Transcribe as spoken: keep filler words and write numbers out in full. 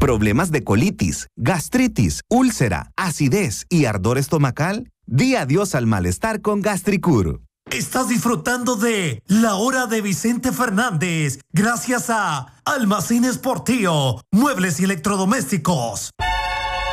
¿Problemas de colitis, gastritis, úlcera, acidez y ardor estomacal? Di adiós al malestar con Gastricur. Estás disfrutando de La Hora de Vicente Fernández gracias a Almacenes Portillo, Muebles y Electrodomésticos.